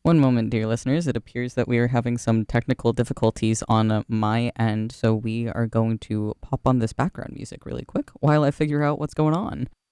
One moment, dear listeners. It appears that we are having some technical difficulties on my end, so we are going to pop on this background music really quick while I figure out what's going on.